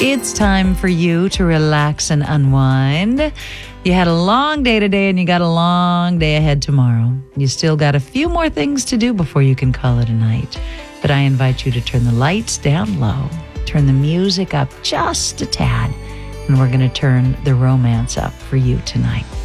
It's time for you to relax and unwind. You had a long day today and you got a long day ahead tomorrow. You still got a few more things to do before you can call it a night. But I invite you to turn the lights down low, turn the music up just a tad, and we're going to turn the romance up for you tonight.